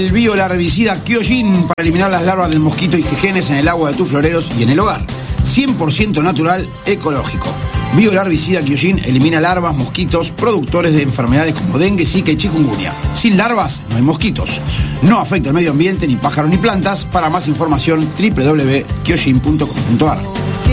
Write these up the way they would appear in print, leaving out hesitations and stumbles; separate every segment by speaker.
Speaker 1: El biolarvicida Kyojin para eliminar las larvas del mosquito y jejenes en el agua de tus floreros y en el hogar. 100% natural, ecológico. Biolarvicida Kyojin elimina larvas, mosquitos, productores de enfermedades como dengue, zika y chikungunya. Sin larvas no hay mosquitos. No afecta el medio ambiente, ni pájaros ni plantas. Para más información, www.kyojin.com.ar.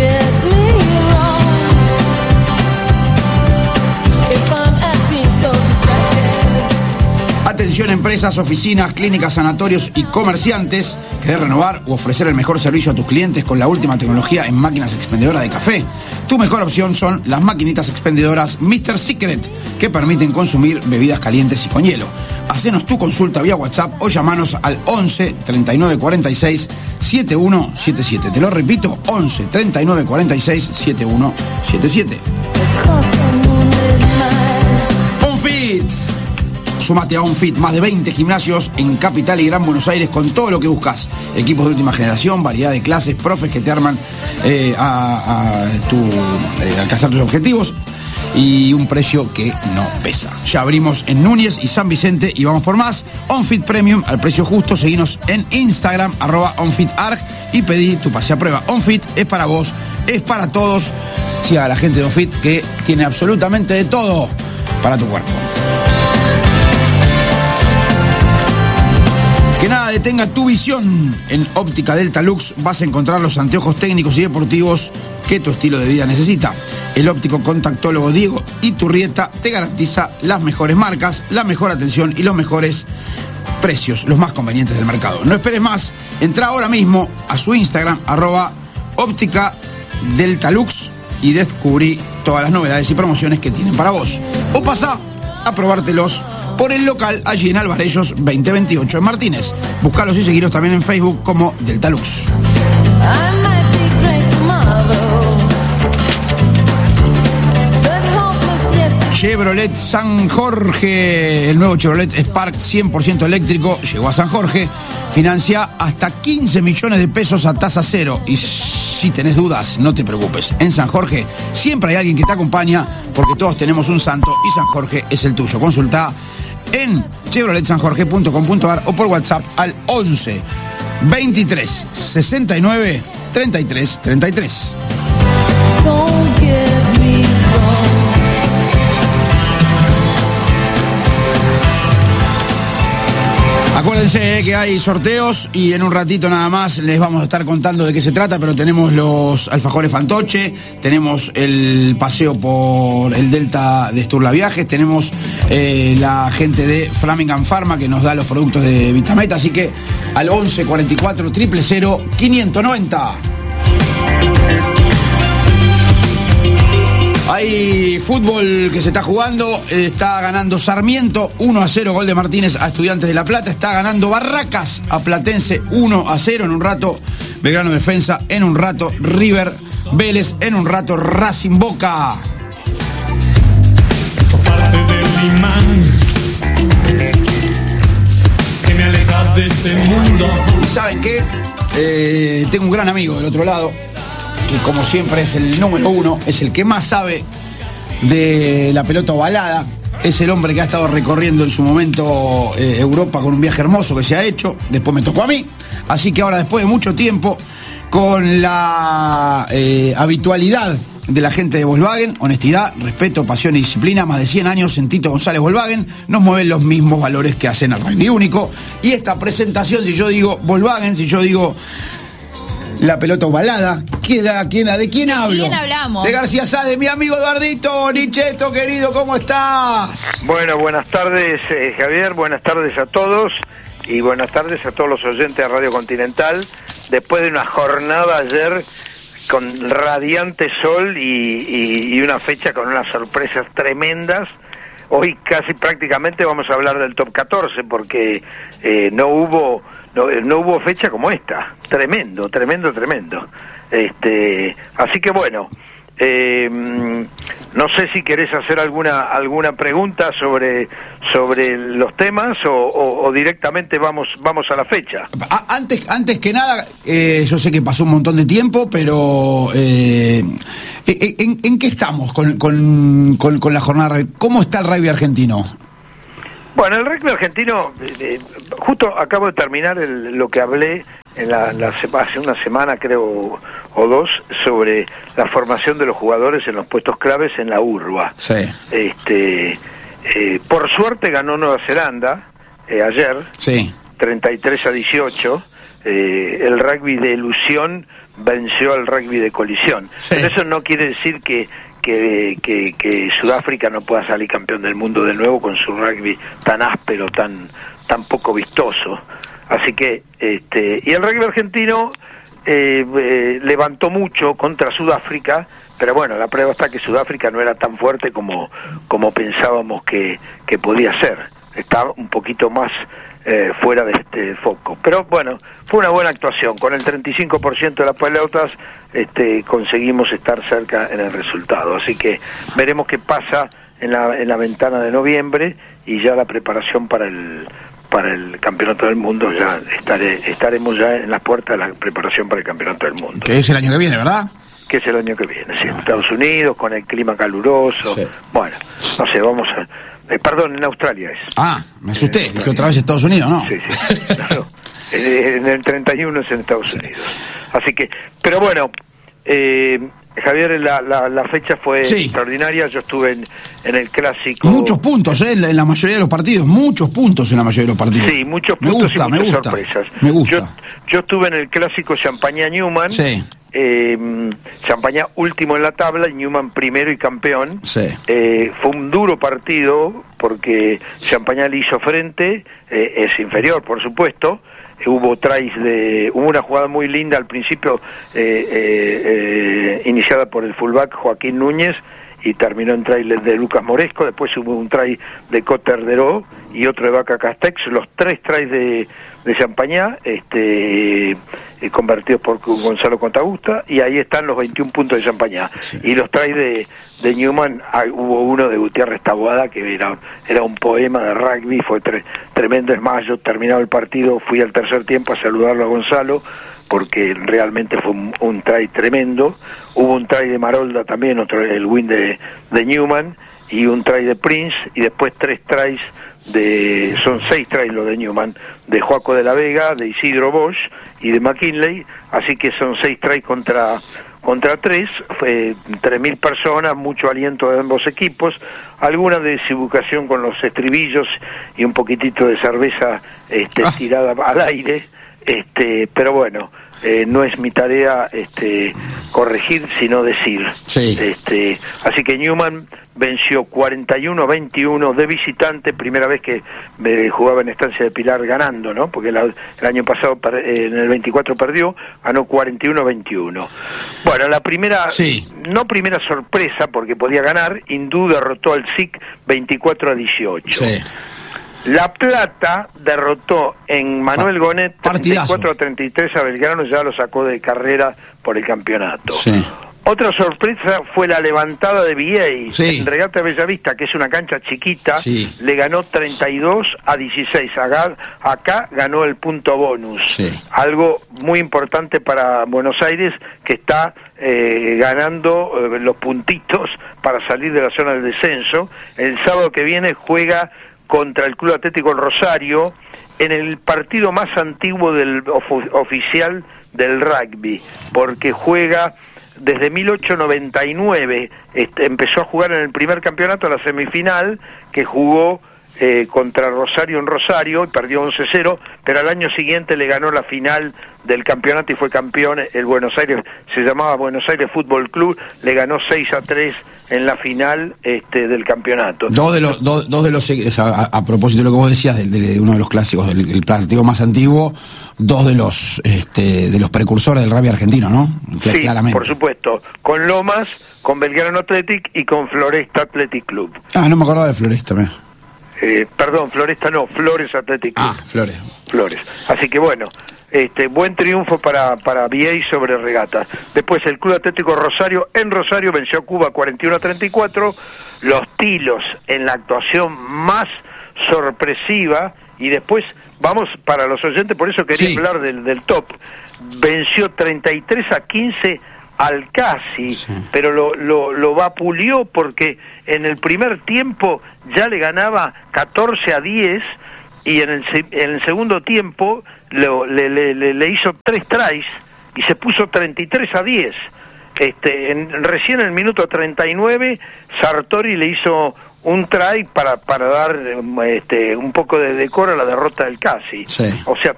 Speaker 1: Atención empresas, oficinas, clínicas, sanatorios y comerciantes. ¿Querés renovar o ofrecer el mejor servicio a tus clientes con la última tecnología en máquinas expendedoras de café? Tu mejor opción son las maquinitas expendedoras Mr. Secret, que permiten consumir bebidas calientes y con hielo. Hacenos tu consulta vía WhatsApp o llamanos al 11 39 46 7177. Te lo repito, 11 39 46 7177. OnFit. Sumate a OnFit, más de 20 gimnasios en Capital y Gran Buenos Aires con todo lo que buscas. Equipos de última generación, variedad de clases, profes que te arman alcanzar tus objetivos y un precio que no pesa. Ya abrimos en Núñez y San Vicente y vamos por más. OnFit Premium al precio justo. Seguinos en Instagram, @OnFitArg, y pedí tu pase a prueba. OnFit es para vos, es para todos. Siga a la gente de OnFit que tiene absolutamente de todo para tu cuerpo. Que nada detenga tu visión. En Óptica Delta Lux vas a encontrar los anteojos técnicos y deportivos que tu estilo de vida necesita. El óptico contactólogo Diego Iturrieta te garantiza las mejores marcas, la mejor atención y los mejores precios, los más convenientes del mercado. No esperes más, entra ahora mismo a su Instagram, @Óptica Delta Lux, y descubrí todas las novedades y promociones que tienen para vos. O pasá a probártelos por el local allí en Alvarellos 2028 en Martínez. Buscalos y seguiros también en Facebook como Delta Lux. Chevrolet San Jorge, el nuevo Chevrolet Spark 100% eléctrico llegó a San Jorge. Financia hasta 15 millones de pesos a tasa cero. Y si tenés dudas, no te preocupes. En San Jorge siempre hay alguien que te acompaña, porque todos tenemos un santo y San Jorge es el tuyo. Consulta en chevroletsanjorge.com.ar o por WhatsApp al 11 23 69 33 33. Acuérdense que hay sorteos y en un ratito nada más les vamos a estar contando de qué se trata, pero tenemos los alfajores Fantoche, tenemos el paseo por el Delta de Sturla Viajes, tenemos la gente de Framingham Pharma que nos da los productos de Vitameta, así que al 11 44 000 590. Hay fútbol que se está jugando, está ganando Sarmiento 1-0, gol de Martínez a Estudiantes de La Plata, está ganando Barracas a Platense 1-0 en un rato, Belgrano Defensa en un rato, River Vélez en un rato, Racing Boca.
Speaker 2: Eso parte del imán que me aleja de este mundo.
Speaker 1: ¿Y saben qué? Tengo un gran amigo del otro lado, que como siempre es el número uno, es el que más sabe de la pelota ovalada, es el hombre que ha estado recorriendo en su momento Europa con un viaje hermoso que se ha hecho, después me tocó a mí, así que ahora después de mucho tiempo, con la habitualidad de la gente de Volkswagen, honestidad, respeto, pasión y disciplina, más de 100 años en Tito González Volkswagen, nos mueven los mismos valores que hacen al rugby único, y esta presentación, si yo digo Volkswagen, si yo digo la pelota ovalada, ¿de quién hablo?
Speaker 3: ¿De quién hablamos?
Speaker 1: De García Sáez, de mi amigo Eduardito Nicheto, querido, ¿cómo estás?
Speaker 4: Bueno, buenas tardes, Javier, buenas tardes a todos y buenas tardes a todos los oyentes de Radio Continental. Después de una jornada ayer con radiante sol y una fecha con unas sorpresas tremendas, hoy casi prácticamente vamos a hablar del top 14 porque no hubo fecha como esta. Tremendo. Así que bueno, no sé si querés hacer alguna pregunta sobre los temas o directamente vamos a la fecha.
Speaker 1: Antes que nada, yo sé que pasó un montón de tiempo, pero ¿en qué estamos con la jornada? ¿Cómo está el rugby argentino?
Speaker 4: Bueno, el rugby argentino, justo acabo de terminar lo que hablé en hace una semana, creo, o dos, sobre la formación de los jugadores en los puestos claves en la urba.
Speaker 1: Sí.
Speaker 4: Por suerte ganó Nueva Zelanda ayer,
Speaker 1: Sí.
Speaker 4: 33-18. El rugby de ilusión venció al rugby de colisión.
Speaker 1: Sí.
Speaker 4: Pero eso no quiere decir que Sudáfrica no pueda salir campeón del mundo de nuevo con su rugby tan áspero, tan poco vistoso. Así que y el rugby argentino levantó mucho contra Sudáfrica, pero bueno, la prueba está que Sudáfrica no era tan fuerte como pensábamos que podía ser. Está un poquito más fuera de este foco. Pero bueno, fue una buena actuación. Con el 35% de las pelotas conseguimos estar cerca en el resultado. Así que veremos qué pasa en la ventana de noviembre, y ya la preparación para el Campeonato del Mundo. Ya estaremos ya en las puertas de la preparación para el Campeonato del Mundo.
Speaker 1: Que es el año que viene, ¿verdad?
Speaker 4: Que es el año que viene, sí, en Estados Unidos, con el clima caluroso.
Speaker 1: Sí.
Speaker 4: Bueno, no sé, vamos a... perdón, en Australia es.
Speaker 1: Ah, me asusté. Dije otra vez Estados Unidos, ¿no?
Speaker 4: Sí, claro. En el 31 es en Estados Unidos. Así que, pero bueno, Javier, la fecha fue extraordinaria. Yo estuve en el clásico.
Speaker 1: Muchos puntos, en la mayoría de los partidos. Muchos puntos en la mayoría de los partidos.
Speaker 4: Sí, muchos puntos y muchas sorpresas.
Speaker 1: Me gusta.
Speaker 4: Yo estuve en el clásico Champañá-Newman.
Speaker 1: Sí.
Speaker 4: Champañá último en la tabla y Newman primero y campeón.
Speaker 1: Sí.
Speaker 4: Fue un duro partido porque Champañá le hizo frente, es inferior por supuesto. Hubo una jugada muy linda al principio, iniciada por el fullback Joaquín Núñez, y terminó en try de Lucas Moresco. Después hubo un try de Cotter Deró y otro de Vaca Castex. Los 3 tries de Champañá convertidos por Gonzalo Contagusta, y ahí están los 21 puntos de Champañá. Sí. Y los tries de Newman, hubo uno de Gutiérrez Taboada que era un poema de rugby, fue tremendo. Es más, yo terminado el partido fui al tercer tiempo a saludarlo a Gonzalo, porque realmente fue un try tremendo. Hubo un try de Marolda también, el win de Newman, y un try de Prince, y después 3 tries son 6 tries lo de Newman, de Joaco de la Vega, de Isidro Bosch y de McKinley. Así que son 6 tries contra 3, 3.000 personas, mucho aliento de ambos equipos, alguna desubicación con los estribillos y un poquitito de cerveza tirada al aire. Pero bueno, no es mi tarea corregir, sino decir.
Speaker 1: Sí.
Speaker 4: Así que Newman venció 41-21 de visitante, primera vez que jugaba en Estancia de Pilar ganando, ¿no? Porque el año pasado en el 24 perdió, ganó 41-21. Bueno, la primera, no primera sorpresa porque podía ganar, Hindú derrotó al SIC 24-18. Sí. La Plata derrotó en Manuel Gonet 34-33 a Belgrano, ya lo sacó de carrera por el campeonato. Sí. Otra sorpresa fue la levantada de Villey en Regata Bellavista, que es una cancha chiquita, le ganó 32-16. Acá ganó el punto bonus, algo muy importante para Buenos Aires, que está ganando los puntitos para salir de la zona del descenso. El sábado que viene juega contra el Club Atlético Rosario en el partido más antiguo oficial del rugby, porque juega desde 1899, empezó a jugar en el primer campeonato, la semifinal, que jugó contra Rosario en Rosario, y perdió 11-0, pero al año siguiente le ganó la final del campeonato y fue campeón. El Buenos Aires, se llamaba Buenos Aires Fútbol Club, le ganó 6-3 en la final del campeonato. Dos de los
Speaker 1: a propósito de lo que vos decías de uno de los clásicos, el partido más antiguo, dos de los precursores del rugby argentino, ¿no?
Speaker 4: Sí, claramente. Por supuesto, con Lomas, con Belgrano Athletic y con Floresta Athletic Club.
Speaker 1: No me acordaba de Floresta,
Speaker 4: perdón, Floresta no, Flores Athletic Club.
Speaker 1: Flores.
Speaker 4: Así que bueno, buen triunfo para Villey sobre Regata. Después el Club Atlético Rosario en Rosario venció a Cuba 41-34. Los Tilos en la actuación más sorpresiva, y después vamos para los oyentes, por eso quería hablar del top. Venció 33-15 al Casi, pero lo vapuleó porque en el primer tiempo ya le ganaba 14-10 y en el segundo tiempo le hizo 3 tries y se puso 33-10. Recién en el minuto 39 Sartori le hizo un try para dar un poco de decoro a la derrota del Casi. O sea,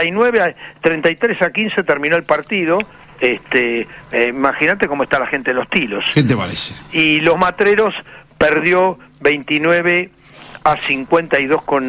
Speaker 4: 33-15 terminó el partido. Imagínate cómo está la gente de los Tilos.
Speaker 1: ¿Qué te parece?
Speaker 4: Y los Matreros perdió 29-52 con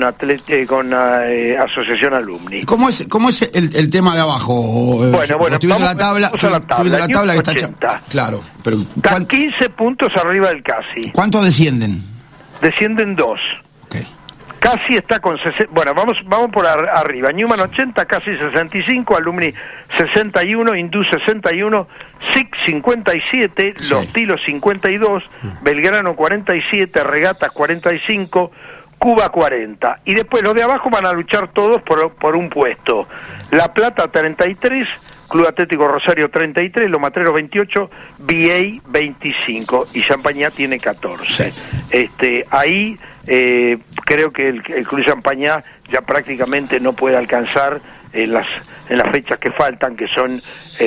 Speaker 4: Asociación Alumni.
Speaker 1: ¿Cómo es el tema de abajo?
Speaker 4: Bueno,
Speaker 1: estoy viendo la tabla, que está claro, pero
Speaker 4: están 15 puntos arriba del Casi.
Speaker 1: ¿Cuántos descienden?
Speaker 4: Descienden 2.
Speaker 1: Okay.
Speaker 4: Casi está con 60. Bueno, vamos por arriba. Newman 80, Casi 65, Alumni 61, Hindú 61, SIC 57, Los Tilos 52, Belgrano 47, Regatas 45, Cuba 40. Y después los de abajo van a luchar todos por un puesto. La Plata 33, Club Atlético Rosario 33, Los Matreros 28, BA 25 y Champañá tiene 14. Ahí creo que el Club Champañá ya prácticamente no puede alcanzar en las fechas que faltan, que son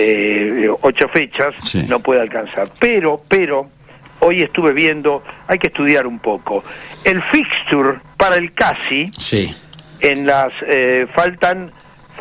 Speaker 4: 8 fechas, no puede alcanzar. Pero hoy estuve viendo, hay que estudiar un poco. El fixture para el Casi, en las faltan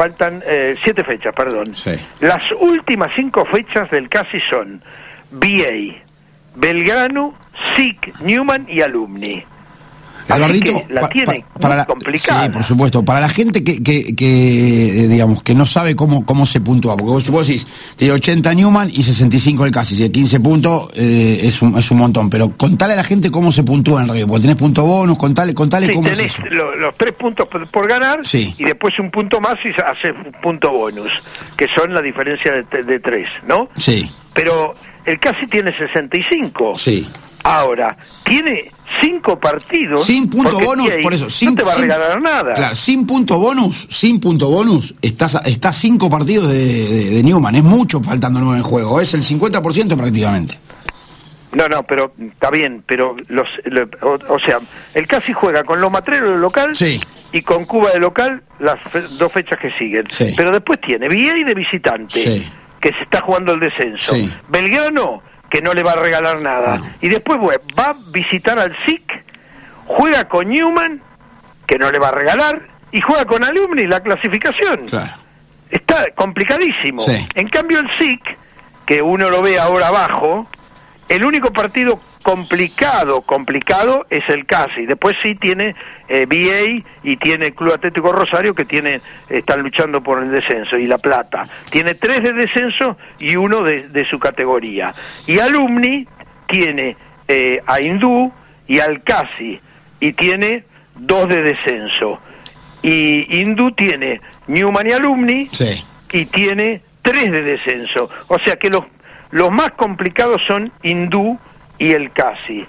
Speaker 4: 7 fechas, perdón. Las últimas 5 fechas del Casi son BA, Belgrano, SIC, Newman y Alumni.
Speaker 1: Eduardito,
Speaker 4: la tiene muy complicada.
Speaker 1: Sí, por supuesto. Para la gente que digamos, que no sabe cómo se puntúa, porque vos decís, tiene 80 Newman y 65 el Casi, si 15 puntos es un montón, pero contale a la gente cómo se puntúa en el radio, porque tenés punto bonus, contale cómo es eso.
Speaker 4: Los 3 puntos por ganar, y después un punto más y haces un punto bonus, que son la diferencia de 3, ¿no?
Speaker 1: Sí.
Speaker 4: Pero el Casi tiene 65.
Speaker 1: Sí.
Speaker 4: Ahora, tiene 5 partidos.
Speaker 1: Sin punto bonus, por eso.
Speaker 4: No te va a regalar nada.
Speaker 1: Claro, sin punto bonus, estás 5 partidos de Newman. Es mucho faltando 9 en juego. Es el 50% prácticamente.
Speaker 4: No, pero está bien, pero o sea, el Casi juega con los Matreros de local y con Cuba de local las 2 fechas que siguen. Pero después tiene BA de visitante, que se está jugando el descenso. Belgrano, que no le va a regalar nada. Y después va a visitar al SIC, juega con Newman, que no le va a regalar, y juega con Alumni la clasificación. Está complicadísimo. En cambio el SIC, que uno lo ve ahora abajo, el único partido complicado es el Casi. Después tiene BA y tiene Club Atlético Rosario, que están luchando por el descenso, y La Plata. Tiene 3 de descenso y 1 de su categoría. Y Alumni tiene a Hindú y al Casi, y tiene 2 de descenso. Y Hindú tiene Newman y Alumni, y tiene 3 de descenso. O sea que los más complicados son Hindú y el Casi.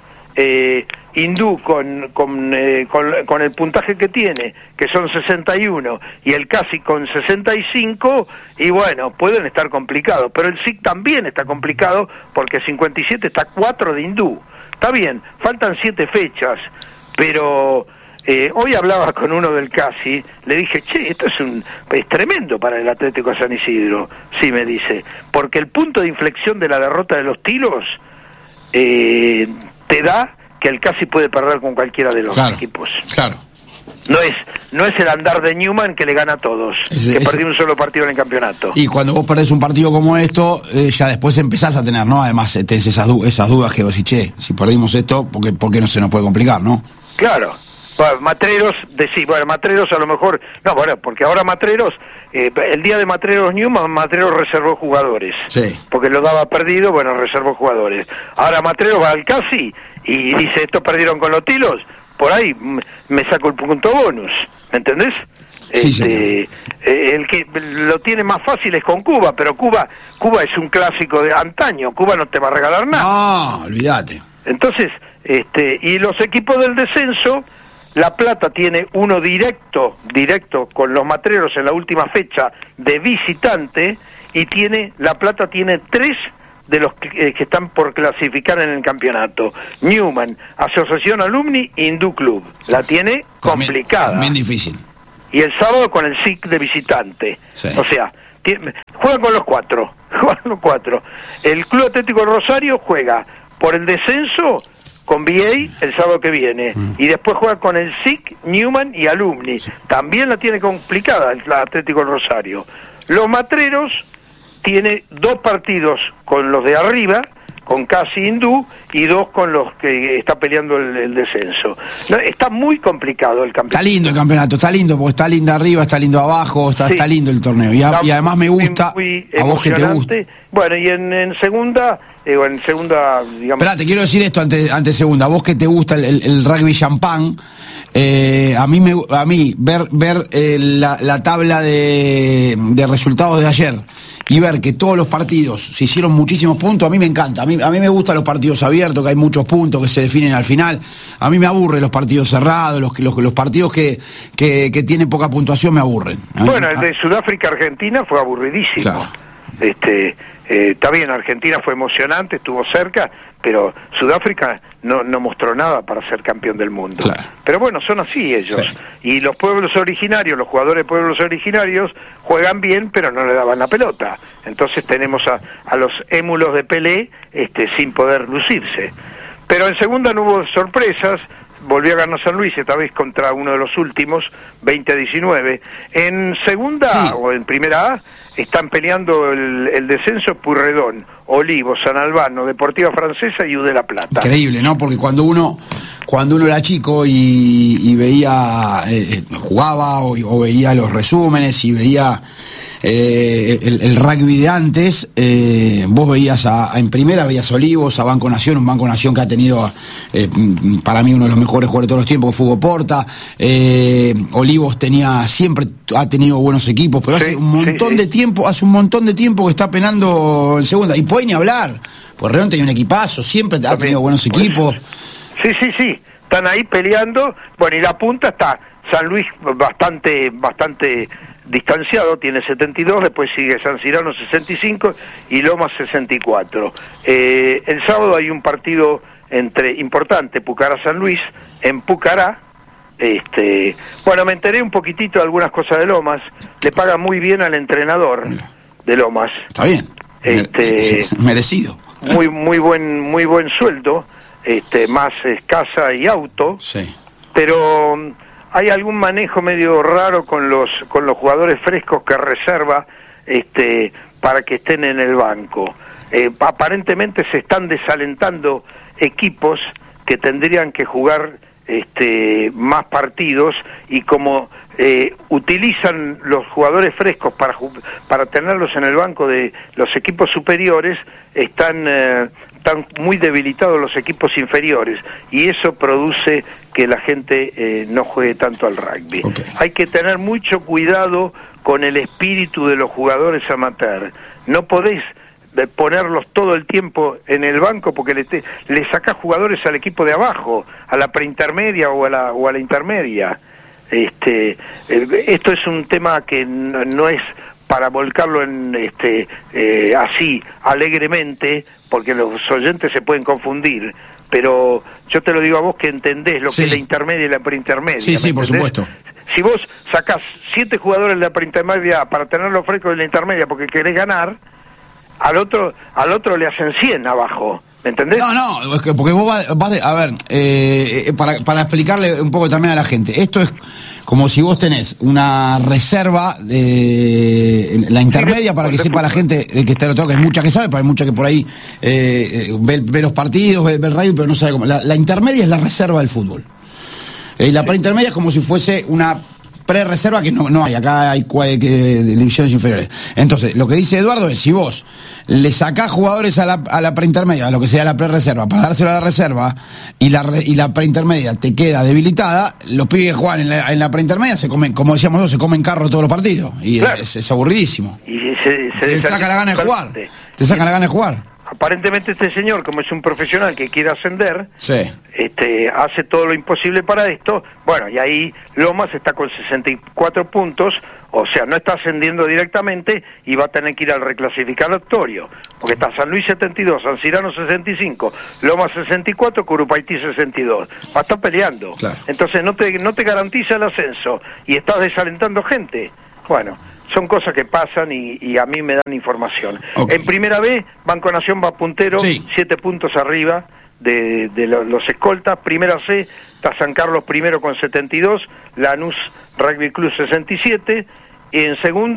Speaker 4: Hindú con el puntaje que tiene, que son 61, y el Casi con 65, y bueno, pueden estar complicados. Pero el SIC también está complicado, porque 57 está 4 de Hindú. Está bien, faltan 7 fechas, pero hoy hablaba con uno del Casi, le dije, esto es tremendo para el Atlético San Isidro. Sí, me dice, porque el punto de inflexión de la derrota de los Tilos te da que el Casi puede perder con cualquiera de los equipos. No es el andar de Newman que le gana a todos, que perdió un solo partido en el campeonato.
Speaker 1: Y cuando vos perdés un partido como esto, ya después empezás a tener, ¿no? Además, tenés esas dudas que vos decís, si perdimos esto, ¿por qué no se nos puede complicar, no?
Speaker 4: Claro. Bueno, Matreros, Matreros a lo mejor, porque ahora Matreros, el día de Matreros Newman, Matreros reservó jugadores, porque lo daba perdido, reservó jugadores. Ahora Matreros va al Casi y dice, estos perdieron con los Tilos, por ahí me saco el punto bonus, ¿me entendés? El que lo tiene más fácil es con Cuba, pero Cuba es un clásico de antaño, Cuba no te va a regalar nada.
Speaker 1: No, olvídate.
Speaker 4: Entonces, y los equipos del descenso, La Plata tiene uno directo con los Matreros en la última fecha de visitante, y La Plata tiene 3 de los que están por clasificar en el campeonato. Newman, Asociación Alumni, Hindú Club. La tiene complicada.
Speaker 1: También difícil.
Speaker 4: Y el sábado con el SIC de visitante.
Speaker 1: Sí.
Speaker 4: O sea, juegan con los cuatro. El Club Atlético Rosario juega por el descenso con VA el sábado que viene. Y después juega con el SIC, Newman y Alumni. También la tiene complicada el Atlético Rosario. Los Matreros tiene 2 partidos con los de arriba, con Casi Hindú, y 2 con los que está peleando el descenso. No, está muy complicado el campeonato.
Speaker 1: Está lindo el campeonato, está lindo, porque está lindo arriba, está lindo abajo, está lindo el torneo. Y además me gusta, a vos que te gusta.
Speaker 4: Bueno, y en segunda, digamos...
Speaker 1: Esperá, te quiero decir esto ante segunda, a vos que te gusta el rugby champán, a mí ver la tabla de resultados de ayer y ver que todos los partidos se hicieron muchísimos puntos, a mí me encanta. A mí me gustan los partidos abiertos, que hay muchos puntos que se definen al final. A mí me aburren los partidos cerrados, los partidos que tienen poca puntuación me aburren.
Speaker 4: Bueno, el de Sudáfrica-Argentina fue aburridísimo.
Speaker 1: Claro.
Speaker 4: Está bien, Argentina fue emocionante, estuvo cerca, pero Sudáfrica no mostró nada para ser campeón del mundo.
Speaker 1: Claro.
Speaker 4: Pero bueno, son así ellos. Sí. Y los pueblos originarios, los jugadores de pueblos originarios juegan bien, pero no le daban la pelota. Entonces tenemos a los émulos de Pelé sin poder lucirse. Pero en segunda no hubo sorpresas. Volvió a ganar San Luis, esta vez contra uno de los últimos, 20-19. En segunda o en primera A están peleando el descenso Purredón, Olivo, San Albano, Deportiva Francesa y U de La Plata.
Speaker 1: Increíble, ¿no? Porque cuando uno era chico y veía, jugaba o veía los resúmenes y veía el rugby de antes, vos veías en primera, veías a Olivos, a Banco Nación, un Banco Nación que ha tenido para mí uno de los mejores jugadores de todos los tiempos, Fugo Porta. Olivos siempre ha tenido buenos equipos, pero hace un montón de tiempo que está penando en segunda, y puede ni hablar, pues Reón tenía un equipazo, siempre ha tenido buenos equipos.
Speaker 4: Sí, están ahí peleando. Bueno, y la punta está San Luis bastante distanciado, tiene 72, después sigue San Cirano 65 y Lomas 64. El sábado hay un partido importante, Pucará-San Luis, en Pucará. Bueno, me enteré un poquitito de algunas cosas de Lomas, le paga muy bien al entrenador de Lomas.
Speaker 1: Está bien. Merecido.
Speaker 4: Muy buen sueldo, más casa y auto.
Speaker 1: Sí.
Speaker 4: Pero hay algún manejo medio raro con los jugadores frescos que reserva para que estén en el banco. Aparentemente se están desalentando equipos que tendrían que jugar más partidos, y como utilizan los jugadores frescos para tenerlos en el banco de los equipos superiores, están muy debilitados los equipos inferiores, y eso produce que la gente no juegue tanto al rugby.
Speaker 1: Okay.
Speaker 4: Hay que tener mucho cuidado con el espíritu de los jugadores amateur. No podés ponerlos todo el tiempo en el banco porque le sacás jugadores al equipo de abajo, a la preintermedia o a la intermedia. Esto es un tema que no es para volcarlo así alegremente, porque los oyentes se pueden confundir, pero yo te lo digo a vos que entendés lo que es la intermedia y la preintermedia.
Speaker 1: Sí, por supuesto.
Speaker 4: Si vos sacás 7 jugadores de la preintermedia para tenerlos frescos en la intermedia porque querés ganar, al otro le hacen 100 abajo. ¿Me entendés?
Speaker 1: No, es que porque vos vas a ver, para explicarle un poco también a la gente, esto es como si vos tenés una reserva de la intermedia, para que sepa la gente que está en otro, que hay mucha que sabe, pero hay mucha que por ahí ve los partidos, ve el rugby, pero no sabe cómo. La intermedia es la reserva del fútbol. La preintermedia es como si fuese una pre-reserva, que no hay, acá hay divisiones inferiores. Entonces, lo que dice Eduardo es, si vos le sacás jugadores a la preintermedia, a lo que sea la pre-reserva, para dárselo a la reserva, y la preintermedia te queda debilitada, los pibes que juegan en la preintermedia se comen, como decíamos nosotros, se comen carro todos los partidos, y claro, es aburridísimo.
Speaker 4: Y
Speaker 1: te saca la gana de jugar. Te saca la gana de jugar.
Speaker 4: Aparentemente este señor, como es un profesional que quiere ascender, hace todo lo imposible para esto. Bueno, y ahí Lomas está con 64 puntos, O sea, no está ascendiendo directamente y va a tener que ir al reclasificatorio, porque está San Luis 72, San Cirano 65, Loma 64, Curupaití 62. Va a estar peleando.
Speaker 1: Claro.
Speaker 4: Entonces no te garantiza el ascenso y estás desalentando gente. Bueno, son cosas que pasan y a mí me dan información.
Speaker 1: Okay.
Speaker 4: En primera vez, Banco Nación va puntero,
Speaker 1: Sí.
Speaker 4: 7 puntos arriba de los escoltas. Primera C, está San Carlos primero con 72, Lanús Rugby Club 67, y en segundo